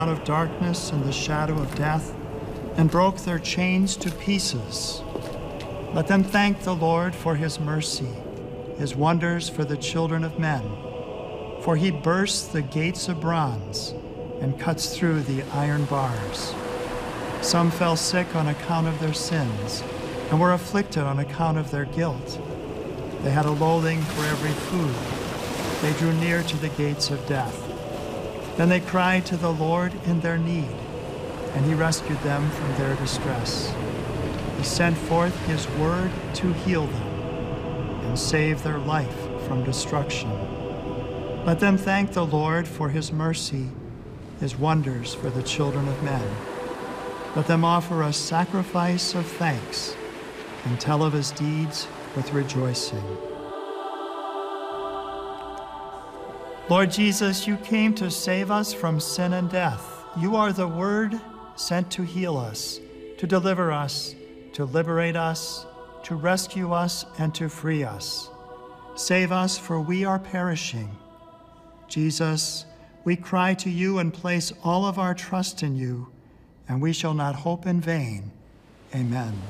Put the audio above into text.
out of darkness and the shadow of death, and broke their chains to pieces. Let them thank the Lord for his mercy, his wonders for the children of men. For he bursts the gates of bronze and cuts through the iron bars. Some fell sick on account of their sins and were afflicted on account of their guilt. They had a loathing for every food. They drew near to the gates of death. Then they cried to the Lord in their need, and he rescued them from their distress. He sent forth his word to heal them and save their life from destruction. Let them thank the Lord for his mercy, his wonders for the children of men. Let them offer a sacrifice of thanks and tell of his deeds with rejoicing. Lord Jesus, you came to save us from sin and death. You are the Word sent to heal us, to deliver us, to liberate us, to rescue us, and to free us. Save us, for we are perishing. Jesus, we cry to you and place all of our trust in you, and we shall not hope in vain. Amen.